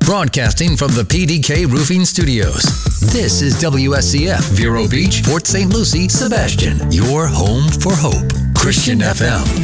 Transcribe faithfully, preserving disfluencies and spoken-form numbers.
Broadcasting from the P D K Roofing Studios. This is W S C F, Vero Beach, Port Saint Lucie, Sebastian, your home for hope. Christian F M.